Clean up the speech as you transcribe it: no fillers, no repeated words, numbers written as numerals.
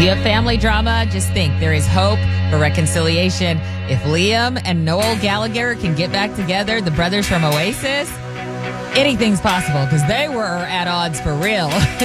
you have family drama, just think there is hope for reconciliation. If Liam and Noel Gallagher can get back together, the brothers from Oasis, anything's possible because they were at odds for real.